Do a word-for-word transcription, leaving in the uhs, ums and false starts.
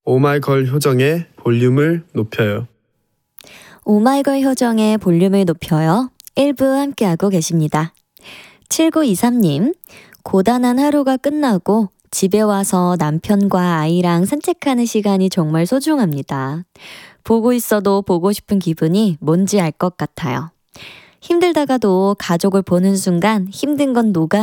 오마이걸 효정의 볼륨을 높여요. 오마이걸 효정의 볼륨을 높여요. 일 부 함께하고 계십니다. 칠구이삼 님, 고단한 하루가 끝나고 집에 와서 남편과 아이랑 산책하는 시간이 정말 소중합니다. 보고 있어도 보고 싶은 기분이 뭔지 알 것 같아요. 힘들다가도 가족을 보는 순간 힘든 건 녹아